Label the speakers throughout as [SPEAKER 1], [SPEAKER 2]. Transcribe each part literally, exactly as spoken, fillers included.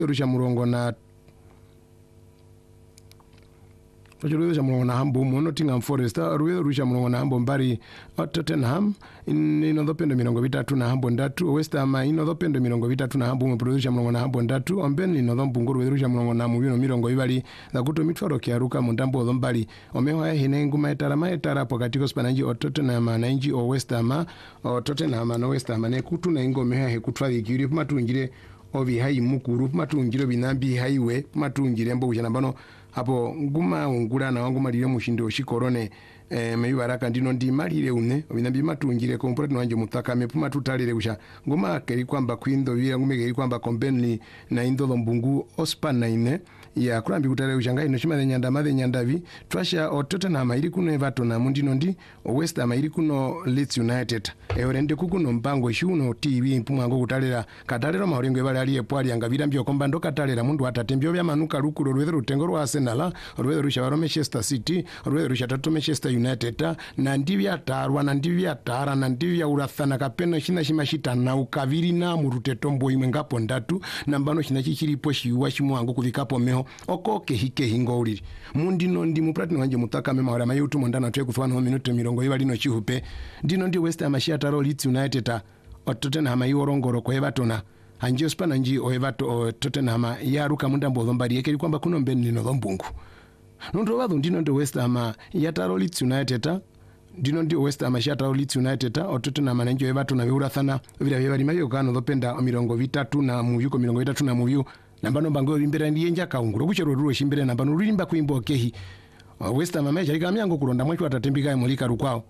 [SPEAKER 1] rusha murongo na Rwethu rusha murongo na hambo umwe Nottingham Forest Rwethu rusha murongo na hambo mbari Tottenham ino dhopendo mirongo vitatu na hambo ndatu West Ham ino dhopendo mirongo vitatu na hambo umwe rusha murongo na hambo ndatu Ombeni ino dhombungu Rwethu rusha murongo na mubino mirongo ibali Dhakuto mitfaro kiaruka mundambo dhombali Omeho ya hine ngu maetara maetara pokatiko spananji o Tottenham na inji o West Ham o Tottenham na West Ham ne kutu na ingo meha he kutfadhi kiuri pumatungire ovi hai mukuru pumatungire binambi haiwe pumatungire mbo ushanambano hapo nguma ungura na wangu malire mushindo shikorone eh, meibaraka ndino ndi malire une obinambi matungire kompora wanje mutaka mepuma tutalire usha nguma keri kwamba kwindo vira ngume keri kwamba Kombeni na indo mbungu ospa na ine ya kurambi kutale ushanga ino shima nyanda madhe nyandavi twasha o Tottenham iri kuno Everton na mundino ndi o West Ham iri kuno Leeds United e orende kukuno mpango shuno T V mpuma ngo kutalera katalera maorengo ebale ali epwali angavira mbyo komba ndo katalera mundu atatembyo bya manuka rukuro Rwethu rutengo rwa Arsenal Rwethu rusha wa Manchester City Rwethu rusha tatu Manchester United na ndivya tarwa na ndivya tara na ndivya urathana kapeno shina shima shita na ukaviri na murutetombo imwe ngapo ndatu na mbano shina chichiripo shiwa shimuango kuvikapo meho okoke hike hingoriri mundino ndi mupratini wanje mutaka mema wala mayutu mondana twe kufana ho minuto mirongo ibali no chihupe ndino ndi West Ham shiataro Leeds United o Tottenham yorongoro ko Everton anje spana nji o Everton o Tottenham yaruka mundambo dhombari yeke kwamba kuno mbeni lino dhombungu nondo wadhu ndino ndi West Ham yataro Leeds United ndino ndi West Ham shiataro Leeds United o Tottenham na nji Everton na urathana vira vya mayo kano dhopenda mirongo vitatu na muyuko mirongo vitatu na muyu nambano mbango bimbera ndiye nja kaunguro kuchero ruwe shimbere nambano rulimba kuimbo kehi West Ham mameja lika myango kulonda mwachi watatembika emulika rukwao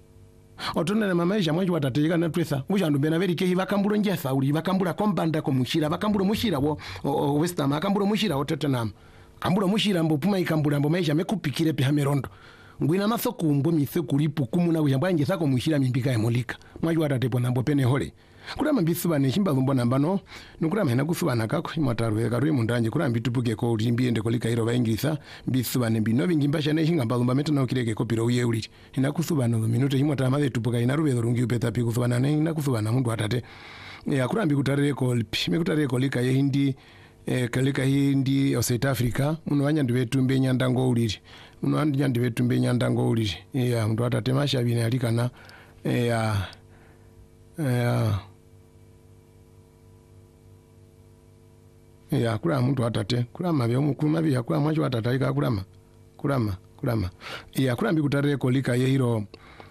[SPEAKER 1] Otone mameja mwachi watateka na twetha mushandu bena veri kehi vakambulo njesa uli vakambula kombanda ko mushira vakambulo mushira wo West Ham akambulo mushira o Tottenham kambulo mushira mbo puma ikambula mbo maisha mekupikire pe hamerondo ngwina masoku mbo miseku lipu kumuna kujamba nje sako mushira mimbika emulika mwachi watatepo nambo pene hole kurama mbisubane chimba lumbo nambano nukurama hena kusubana kako imatarwe karwe mundanje kuramba bitupuke ko ulimbi ende kolika iro baingisa mbisubane bino bingimbasha ne hinga mbalumba meta na ukireke kopiro uye uli hena kusubana no minuto imota maze tupuka ina rube rungi upeta pi kusubana ne hina kusubana mundu atate ya kurambi kutarere ko me kutarere kolika ye hindi e kalika hindi o South Africa muno wanya ndiwe tumbe nyandango uliri muno wanya ndiwe tumbe nyandango uliri ya mundu atate masha bine alikana ya ya ya kurama muntu atate kurama byo mukuma bya kurama mwacho atataika kurama kurama kurama ya kurambi kutarere kolika ye hiro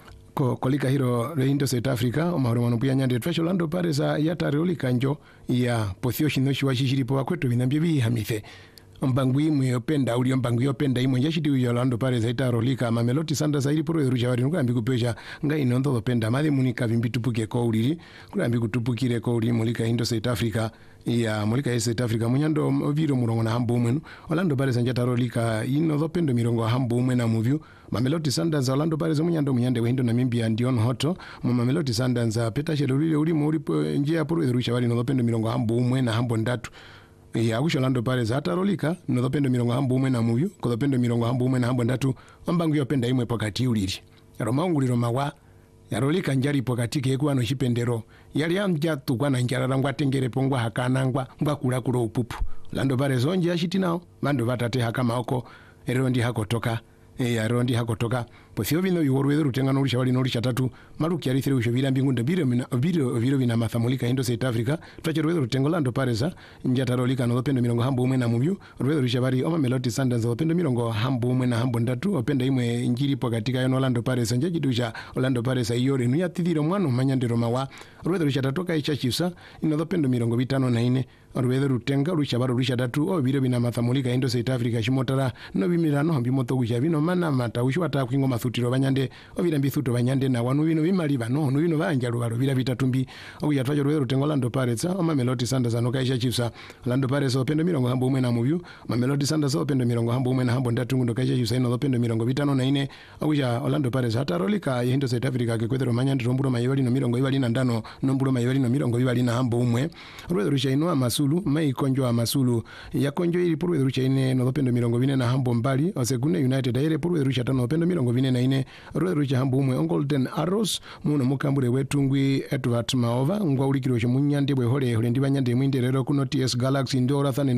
[SPEAKER 1] ko kolika hiro reindo South Africa omahoro mano pya nyande twasho lando pare za yatare olika njo ya pothio shino shiwa shishiripo wakweto binambye bihamithe mbangwi mwependa uli mbangwi yopenda imwe yashiti uyolando pare za itaro lika Mamelodi Sundowns iri poro rushawari nukambi kupesha nga inondo lopenda madhe munika vimbitupuke ko uliri kurambi kutupukire ko uli mulika indo South Africa ya mulika South Africa munyando viro murongo na hambo umwe olando pare za njataro lika ino lopendo mirongo hambo umwe na muvyu Mamelodi Sundowns olando pare za munyando munyande wehindo na mimbi Dion Hoto mu Mamelodi Sundowns peta shelulile uli muri njia poro rushawari no lopendo mirongo hambo umwe na hambo ndatu ya kusholando pare za atarolika no dopendo mirongo hambo umwe na muyu ko dopendo mirongo hambo umwe na hambo ndatu ombangu yopenda imwe pokati uliri roma unguliro mawa yarolika njari pokati ke kwano chipendero yali amja tukwana njara ngwa tengere pongwa hakana ngwa ngwa kula kulo upupu lando pare zonje ashitinao bando batate hakama oko ero ndi hakotoka e ya rondi hakotoka posio bino yorweze rutenga no rushawali no rushatatu maruki yari thire usho birambi ngunda biro mina biro biro bina mathamulika indo South Africa twachirweze rutengo lando pareza njatarolika no pendo mirongo hambo umwe na mubyu rweze rushabari oma Mamelodi Sundowns opendo mirongo hambo umwe na hambo ndatu openda imwe njiri pokatika yono lando pareza njajidusha Orlando Pirates ayore nuya tidiro mwana manyandero mawa rweze rushatatoka ichachisa ino pendo mirongo bitano na ine rweze rutenga rushabaro rushatatu o biro bina mathamulika indo South Africa shimotara no bimirano hambi moto gushabino mana matawisho atakwingo mathutiro banyande obira mbithuto banyande na wanu bino bimali bano no bino banjalo balo bira bitatumbi okuya twajo rweze rutengo Orlando Pirates o Mamelodi Sundowns anoka ichachisa Orlando Pirates opendo mirongo hambo umwe na mubyu Mamelodi Sundowns opendo mirongo hambo umwe na hambo ndatu ngundo kaichachisa ino opendo mirongo bitano na ine okuya Orlando Pirates hatarolika indo South Africa ke kwethero manyandiro mbulo mayibali no mirongo ibali na ndano no mbulo mayibali no mirongo ibali na hambo umwe rweze rushaino amasulu mai konjo amasulu yakonjo iri purwe rushaine no opendo mirongo bine na hambo mbali Osegune United ire purwe rushatano opendo mirongo bine na ine rweze rusha hambo umwe Golden Arrows muno mukambure wetungwi Edward Maova ngwa ulikiro munyande bwe hole hole ndibanyande mwinderero kuno T S Galaxy ndora thane